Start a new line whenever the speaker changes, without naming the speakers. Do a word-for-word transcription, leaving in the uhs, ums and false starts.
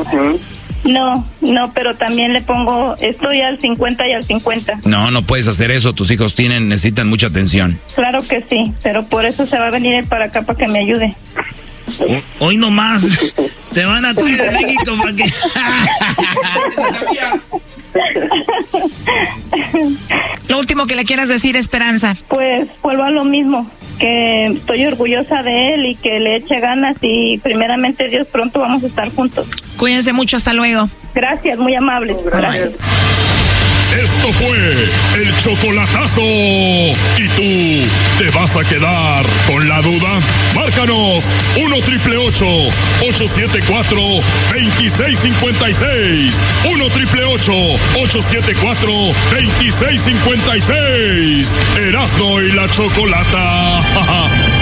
¿Sí?
No, no, pero también le pongo, estoy al cincuenta y al cincuenta.
No, no puedes hacer eso, tus hijos tienen, necesitan mucha atención.
Claro que sí, pero por eso se va a venir él para acá para que me ayude.
O, hoy nomás te van a traer de México para que...
Lo último que le quieras decir, Esperanza.
Pues vuelvo a lo mismo, que estoy orgullosa de él y que le eche ganas y primeramente Dios pronto vamos a estar juntos.
Cuídense mucho, hasta luego.
Gracias, muy amables. Gracias.
Esto fue el chocolatazo. ¿Y tú te vas a quedar con la duda? Márcanos uno triple ocho, ocho siete cuatro, dos seis cinco seis. uno triple ocho, ocho siete cuatro, dos seis cinco seis. Erasmo y la Chocolata.